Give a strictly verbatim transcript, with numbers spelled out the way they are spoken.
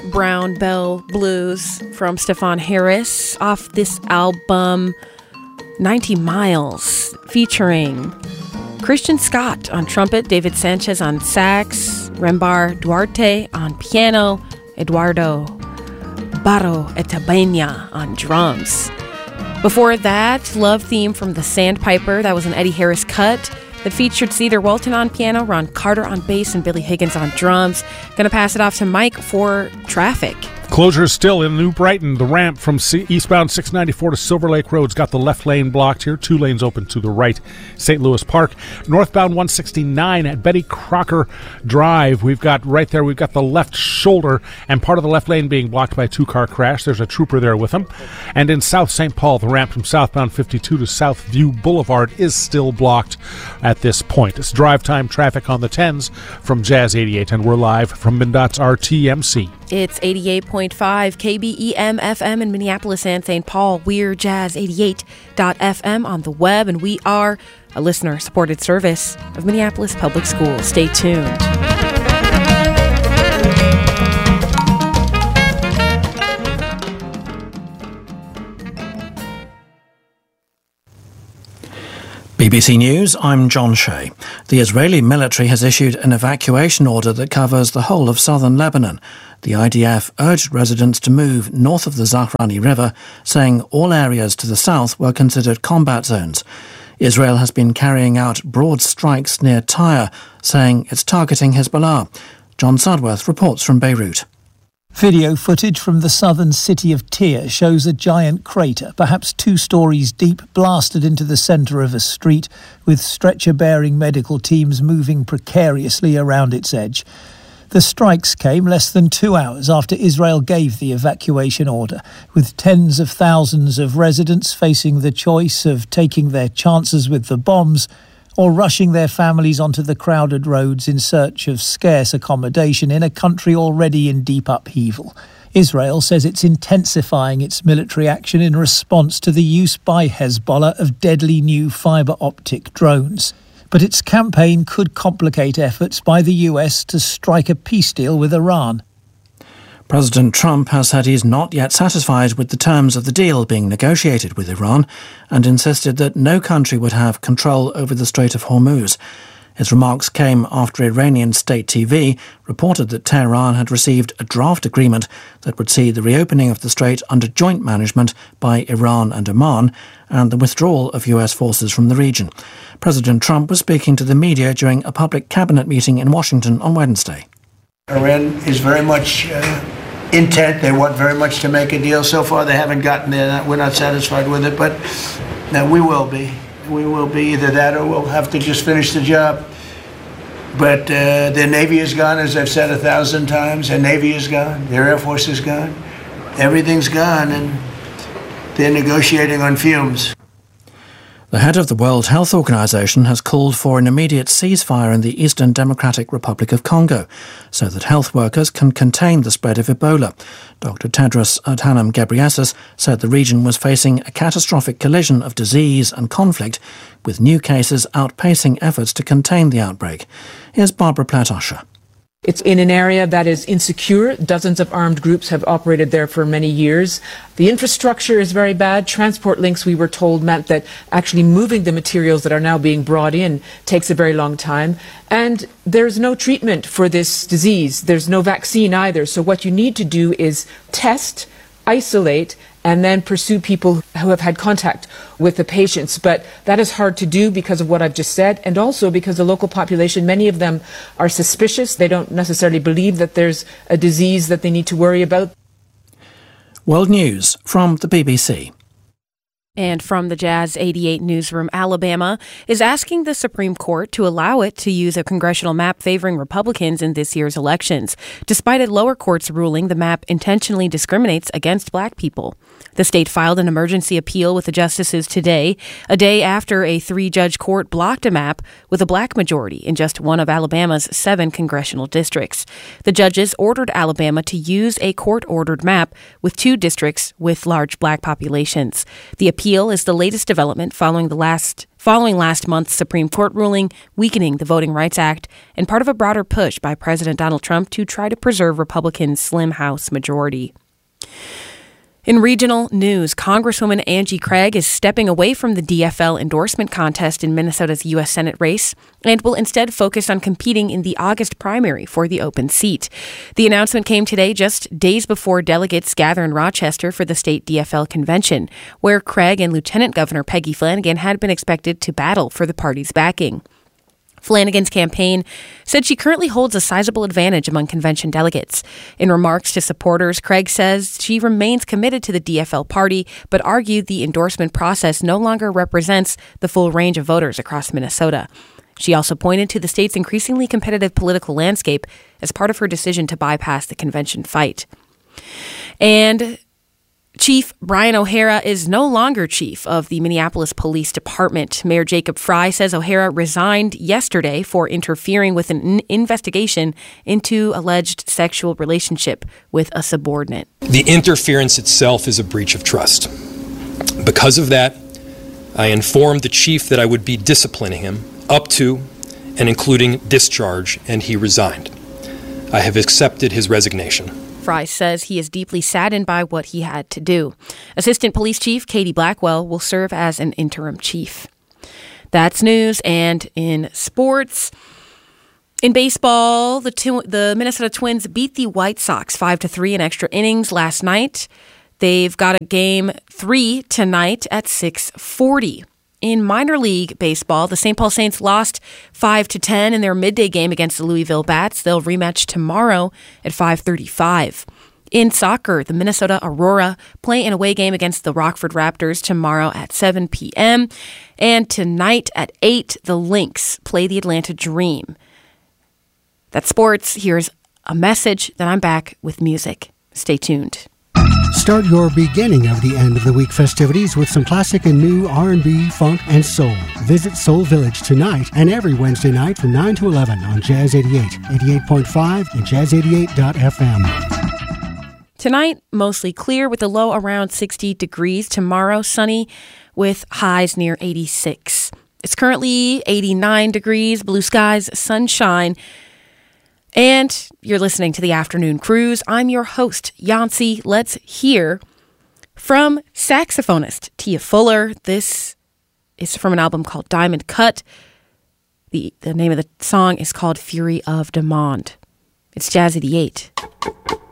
Brown Bell Blues from Stefan Harris off this album ninety miles, featuring Christian Scott on trumpet, David Sanchez on sax, Rembar Duarte on piano, Eduardo Barro Etabena on drums. Before that, Love Theme from The Sandpiper. That was an Eddie Harris cut that featured Cedar Walton on piano, Ron Carter on bass, and Billy Higgins on drums. Gonna pass it off to Mike for traffic. Closure still in New Brighton. The ramp from C- eastbound six ninety-four to Silver Lake Road's got the left lane blocked here. Two lanes open to the right. Saint Louis Park. Northbound one sixty-nine at Betty Crocker Drive. We've got right there, we've got the left shoulder and part of the left lane being blocked by a two-car crash. There's a trooper there with them. And in South Saint Paul, the ramp from southbound fifty-two to Southview Boulevard is still blocked at this point. It's drive time traffic on the tens from Jazz eighty-eight, and we're live from MnDOT's R T M C. It's eighty-eight point five K B E M F M in Minneapolis and Saint Paul. We're Jazz eighty-eight dot F M on the web, and we are a listener-supported service of Minneapolis Public Schools. Stay tuned. B B C News, I'm John Shea. The Israeli military has issued an evacuation order that covers the whole of southern Lebanon. The I D F urged residents to move north of the Zahrani River, saying all areas to the south were considered combat zones. Israel has been carrying out broad strikes near Tyre, saying it's targeting Hezbollah. John Sudworth reports from Beirut. Video footage from the southern city of Tyre shows a giant crater, perhaps two stories deep, blasted into the centre of a street, with stretcher-bearing medical teams moving precariously around its edge. The strikes came less than two hours after Israel gave the evacuation order, with tens of thousands of residents facing the choice of taking their chances with the bombs or rushing their families onto the crowded roads in search of scarce accommodation in a country already in deep upheaval. Israel says it's intensifying its military action in response to the use by Hezbollah of deadly new fibre-optic drones. But its campaign could complicate efforts by the U S to strike a peace deal with Iran. President Trump has said he's not yet satisfied with the terms of the deal being negotiated with Iran and insisted that no country would have control over the Strait of Hormuz. His remarks came after Iranian state T V reported that Tehran had received a draft agreement that would see the reopening of the strait under joint management by Iran and Oman and the withdrawal of U S forces from the region. President Trump was speaking to the media during a public cabinet meeting in Washington on Wednesday. Iran is very much uh, intent. They want very much to make a deal. So far, they haven't gotten there. We're not satisfied with it, but no, we will be. We will be either that or we'll have to just finish the job. But uh, their Navy is gone, as I've said a thousand times. Their Navy is gone. Their Air Force is gone. Everything's gone, and they're negotiating on fumes. The head of the World Health Organization has called for an immediate ceasefire in the Eastern Democratic Republic of Congo so that health workers can contain the spread of Ebola. Doctor Tedros Adhanom Ghebreyesus said the region was facing a catastrophic collision of disease and conflict, with new cases outpacing efforts to contain the outbreak. Here's Barbara Platt-Usher. It's in an area that is insecure. Dozens of armed groups have operated there for many years. The infrastructure is very bad. Transport links, we were told, meant that actually moving the materials that are now being brought in takes a very long time. And there's no treatment for this disease. There's no vaccine either. So what you need to do is test, isolate, and then pursue people who have had contact with the patients. But that is hard to do because of what I've just said, and also because the local population, many of them are suspicious. They don't necessarily believe that there's a disease that they need to worry about. World News from the B B C. And from the Jazz eighty-eight newsroom, Alabama is asking the Supreme Court to allow it to use a congressional map favoring Republicans in this year's elections, despite a lower court's ruling the map intentionally discriminates against black people. The state filed an emergency appeal with the justices today, a day after a three-judge court blocked a map with a black majority in just one of Alabama's seven congressional districts. The judges ordered Alabama to use a court-ordered map with two districts with large black populations. The appeal is the latest development following the last following last month's Supreme Court ruling weakening the Voting Rights Act and part of a broader push by President Donald Trump to try to preserve Republicans' slim House majority. In regional news, Congresswoman Angie Craig is stepping away from the D F L endorsement contest in Minnesota's U S Senate race and will instead focus on competing in the August primary for the open seat. The announcement came today just days before delegates gather in Rochester for the state D F L convention, where Craig and Lieutenant Governor Peggy Flanagan had been expected to battle for the party's backing. Flanagan's campaign said she currently holds a sizable advantage among convention delegates. In remarks to supporters, Craig says she remains committed to the D F L party, but argued the endorsement process no longer represents the full range of voters across Minnesota. She also pointed to the state's increasingly competitive political landscape as part of her decision to bypass the convention fight. And Chief Brian O'Hara is no longer chief of the Minneapolis Police Department. Mayor Jacob Frey says O'Hara resigned yesterday for interfering with an investigation into alleged sexual relationship with a subordinate. The interference itself is a breach of trust. Because of that, I informed the chief that I would be disciplining him up to and including discharge, and he resigned. I have accepted his resignation. Frey says he is deeply saddened by what he had to do. Assistant Police Chief Katie Blackwell will serve as an interim chief. That's news. And in sports, in baseball, the tw- the Minnesota Twins beat the White Sox five to three in extra innings last night. They've got a game three tonight at six forty. In minor league baseball, the Saint Paul Saints lost five to ten in their midday game against the Louisville Bats. They'll rematch tomorrow at five thirty-five. In soccer, the Minnesota Aurora play an away game against the Rockford Raptors tomorrow at seven p.m. And tonight at eight, the Lynx play the Atlanta Dream. That's sports. Here's a message, then I'm back with music. Stay tuned. Start your beginning of the end of the week festivities with some classic and new R and B, funk, and soul. Visit Soul Village tonight and every Wednesday night from nine to eleven on Jazz eighty-eight, eighty-eight point five, and jazz eighty-eight dot f m. Tonight, mostly clear with a low around sixty degrees. Tomorrow, sunny with highs near eighty-six. It's currently eighty-nine degrees, blue skies, sunshine. And you're listening to the Afternoon Cruise. I'm your host, Yancey. Let's hear from saxophonist Tia Fuller. This is from an album called Diamond Cut. The, the name of the song is called Fury of Demond. It's Jazz eighty-eight.